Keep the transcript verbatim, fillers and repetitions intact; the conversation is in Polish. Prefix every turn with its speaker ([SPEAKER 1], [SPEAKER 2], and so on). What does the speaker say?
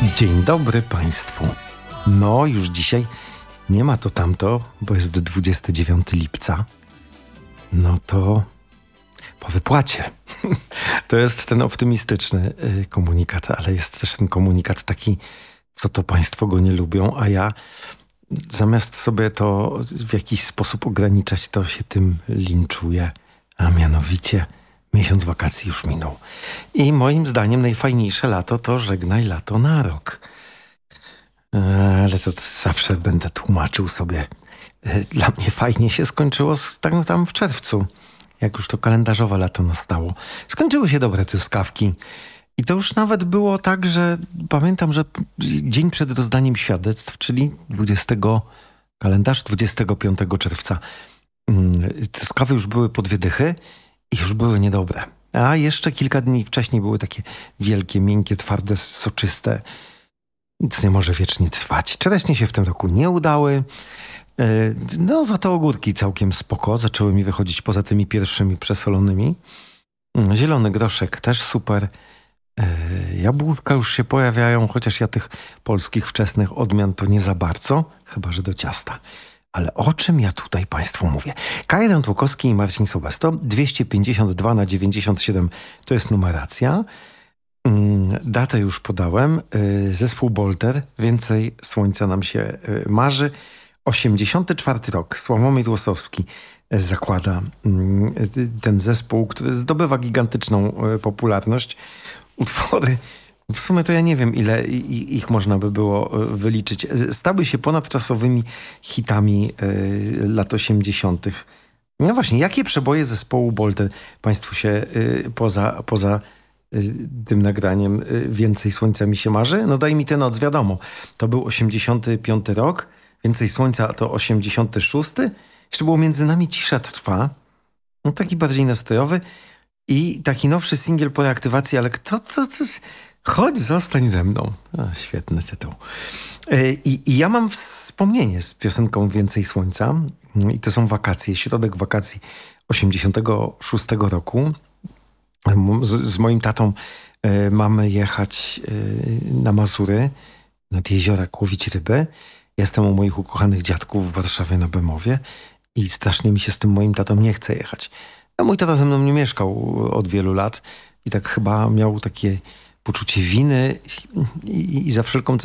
[SPEAKER 1] Dzień dobry Państwu. No, już dzisiaj nie ma to tamto, bo jest dwudziestego dziewiątego lipca. No to po wypłacie. To jest ten optymistyczny komunikat, ale jest też ten komunikat taki, co to Państwo go nie lubią, a ja zamiast sobie to w jakiś sposób ograniczać, to się tym linczuję, a mianowicie miesiąc wakacji już minął. I moim zdaniem najfajniejsze lato to żegnaj lato na rok. Ale to zawsze będę tłumaczył sobie. Dla mnie fajnie się skończyło tam, tam w czerwcu, jak już to kalendarzowe lato nastało. Skończyły się dobre truskawki. I to już nawet było tak, że pamiętam, że dzień przed rozdaniem świadectw, czyli dwudziestego kalendarz dwudziestego piątego czerwca, truskawy już były po dwie dychy i już były niedobre. A jeszcze kilka dni wcześniej były takie wielkie, miękkie, twarde, soczyste. Nic nie może wiecznie trwać. Czereśnie się w tym roku nie udały. No za to ogórki całkiem spoko. Zaczęły mi wychodzić poza tymi pierwszymi przesolonymi. Zielony groszek też super. Jabłka już się pojawiają, chociaż ja tych polskich wczesnych odmian to nie za bardzo, chyba że do ciasta. Ale o czym ja tutaj Państwu mówię? Kajran Tłukowski i Marcin Sobesto, dwieście pięćdziesiąt dwa na dziewięćdziesiąt siedem to jest numeracja. Datę już podałem. Zespół Bolter, Więcej słońca nam się marzy. osiemdziesiąty czwarty rok. Sławomir Łosowski zakłada ten zespół, który zdobywa gigantyczną popularność. Utwory, w sumie to ja nie wiem, ile ich można by było wyliczyć. Stały się ponadczasowymi hitami lat osiemdziesiątych. No właśnie, jakie przeboje zespołu Bolter Państwu się poza, poza tym nagraniem Więcej słońca mi się marzy? No daj mi tę noc, wiadomo. To był osiemdziesiąty piąty rok. Więcej słońca to osiemdziesiąty szósty. Jeszcze było Między nami cisza trwa. No taki bardziej nastrojowy. I taki nowszy singiel po reaktywacji, ale kto to... to chodź, zostań ze mną. O, świetny tytuł. I, I ja mam wspomnienie z piosenką Więcej słońca. I to są wakacje, środek wakacji osiemdziesiątego szóstego roku. Z, z moim tatą y, mamy jechać y, na Mazury, nad jeziora, łowić ryby. Jestem u moich ukochanych dziadków w Warszawie na Bemowie i strasznie mi się z tym moim tatą nie chce jechać. A mój tata ze mną nie mieszkał od wielu lat i tak chyba miał takie poczucie winy i, i, i za wszelką cenę